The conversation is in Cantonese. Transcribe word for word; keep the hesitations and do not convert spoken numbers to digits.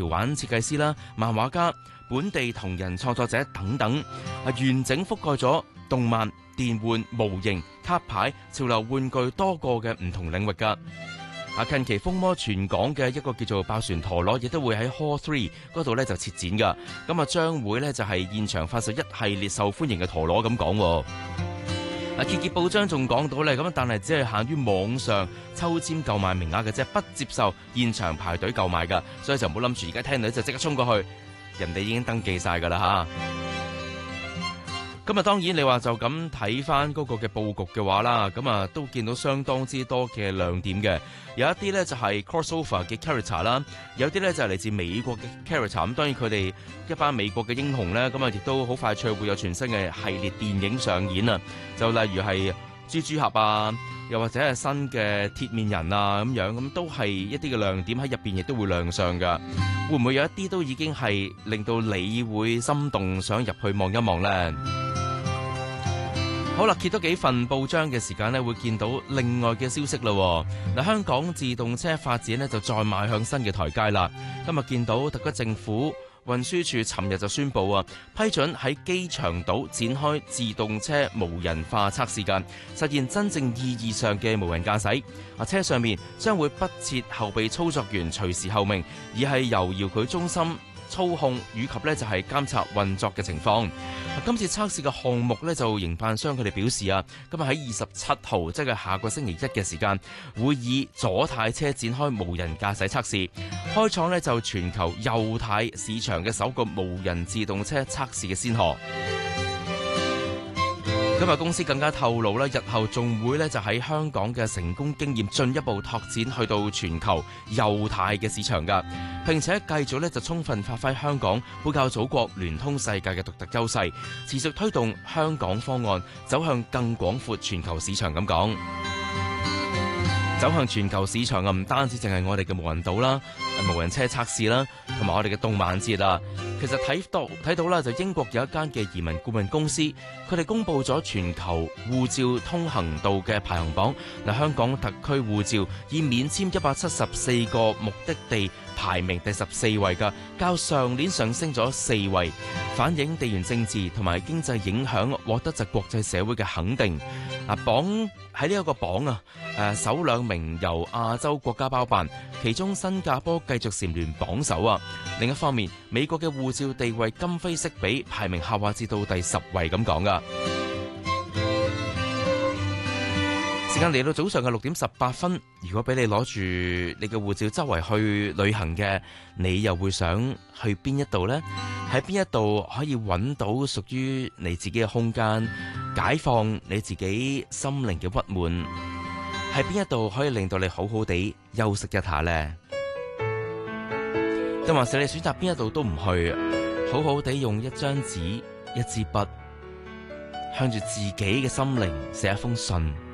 畫設計師啦、漫畫家、本地同人創作者等等，係完整覆蓋咗動漫、電玩、模型、卡牌、潮流玩具多個嘅唔同領域㗎。啊，近期風靡全港嘅一個叫做爆旋陀螺，亦都會喺 Hall Three 嗰度咧就設展㗎。咁啊，將會咧就係現場發售一系列受歡迎嘅陀螺咁講。啊，揭揭報章仲講到咧，咁但係只係限於網上抽籤購買名額嘅啫，不接受現場排隊購買㗎。所以就唔好諗住而家聽到就即刻衝過去，人哋已經登記晒㗎啦嚇。咁啊，當然你話就咁睇翻嗰個嘅佈局嘅話啦，咁啊都見到相當之多嘅亮點嘅。有一啲咧就係 crossover 嘅 character 啦，有啲咧就係嚟自美國嘅 character。咁當然佢哋一班美國嘅英雄咧，咁啊亦都好快脆會有全新嘅系列電影上演啊。就例如係蜘蛛俠啊，又或者係新嘅鐵面人啊咁樣，咁都係一啲嘅亮點喺入邊，亦都會亮相噶。會唔會有一啲都已經係令到你會心動，想入去望一望呢？好啦，揭多幾份報章嘅時間呢，會見到另外嘅消息啦。嗱，香港自動車發展呢，就再邁向新嘅台階啦。今日見到特區政府運輸署尋日就宣布啊，批准喺機場島展開自動車無人化測試間，實現真正意義上嘅無人駕駛。啊，車上面將會不設後備操作員隨時候命，而係由遙距中心操控以及咧就係監察運作嘅情況。今次測試嘅項目咧就營辦商佢哋表示啊，今日喺二十七號即係下個星期一嘅時間，會以左軚車展開無人駕駛測試，開創咧就全球右軚市場嘅首個無人自動車測試嘅先河。今日公司更加透露咧，日後仲會咧就喺香港嘅成功經驗進一步拓展去到全球右軚嘅市場噶，並且繼續咧就充分發揮香港背靠祖國、聯通世界嘅獨特優勢，持續推動香港方案走向更廣闊全球市場咁講。走向全球市場啊，唔單止淨係我哋嘅無人島啦、無人車測試啦，同埋我哋嘅動漫節啊。其實睇到睇到啦，就英國有一間嘅移民顧問公司，佢哋公布咗全球護照通行度嘅排行榜。嗱，香港特區護照以免簽一百七十四個目的地排名第十四位㗎，較上年上升咗四位，反映地緣政治同埋經濟影響獲得就國際社會嘅肯定。嗱，榜喺呢一個榜啊，誒首兩名由亞洲國家包辦，其中新加坡繼續蟬聯榜首啊。另一方面，美國嘅護照地位今非昔比，排名下滑至到第十位咁講噶。時間嚟到早上嘅六點十八分，如果俾你攞住你嘅護照周圍去旅行嘅，你又會想去邊一度呢？喺邊一度可以揾到屬於你自己嘅空間，解放你自己心靈嘅鬱悶？喺邊一度可以令到你好好地休息一下呢？定還是你選擇邊一度都唔去，好好地用一張紙、一支筆，向住自己嘅心靈寫一封信？